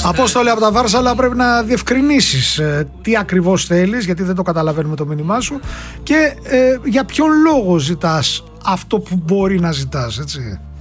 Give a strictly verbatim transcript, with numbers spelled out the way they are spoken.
Απόστολε από τα Βάρσαλα, πρέπει να διευκρινίσεις ε, τι ακριβώς θέλεις, γιατί δεν το καταλαβαίνουμε το μήνυμά σου, και ε, για ποιον λόγο ζητάς αυτό που μπορεί να ζητάς, έτσι.